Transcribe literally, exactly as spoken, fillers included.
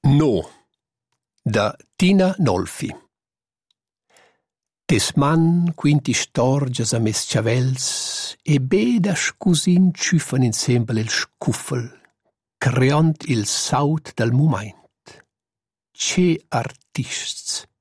No, da Tina Nolfi. Tesman quinti storgias a mes chavels e beda scusin ciuffan insembel il scuffel, creont il saut del mumaint. Ce artists!